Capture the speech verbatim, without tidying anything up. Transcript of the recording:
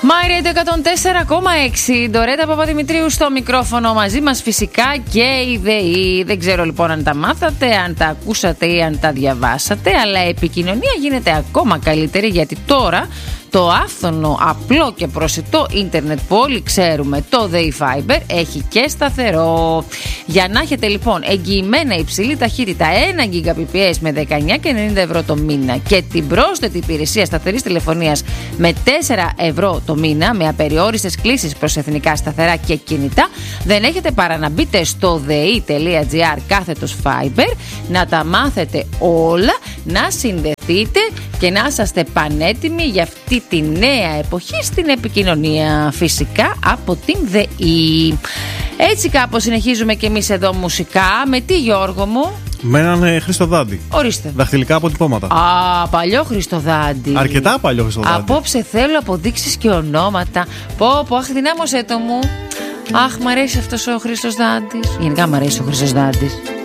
MyRadio εκατόν τέσσερα κόμμα έξι. Ντορέτα Παπαδημητρίου στο μικρόφωνο, μαζί μας φυσικά και η ΔΕΗ. Δεν ξέρω λοιπόν αν τα μάθατε, αν τα ακούσατε ή αν τα διαβάσατε, αλλά η επικοινωνία γίνεται ακόμα καλύτερη, γιατί τώρα το άφθονο, απλό και προσιτό ίντερνετ που όλοι ξέρουμε, το ΔΕΗ Fiber, έχει και σταθερό. Για να έχετε λοιπόν εγγυημένα υψηλή ταχύτητα ένα Gbps με δεκαεννιά και ενενήντα ευρώ το μήνα και την πρόσθετη υπηρεσία σταθερής τηλεφωνίας με τέσσερα ευρώ το μήνα, με απεριόριστες κλήσεις προς εθνικά σταθερά και κινητά, δεν έχετε παρά να μπείτε στο dei.gr κάθετος Fiber, να τα μάθετε όλα, να συνδεθείτε και να είσαστε πανέτοιμοι για αυτή τη νέα εποχή στην επικοινωνία, φυσικά από την ΔΕΗ. Έτσι κάπως συνεχίζουμε και εμείς εδώ μουσικά. Με τι, Γιώργο μου? Με έναν ε, Χριστοδάντη. Ορίστε. Δαχτυλικά αποτυπώματα. Α, παλιό Χριστοδάντη. Αρκετά παλιό Χριστοδάντη. Απόψε θέλω αποδείξεις και ονόματα. Πω, πω, αχ, δυνάμωσέ το μου. Αχ, μ' αρέσει αυτός ο Χριστοδάντης. Γενικά μ' αρέσει ο Χριστοδάντης.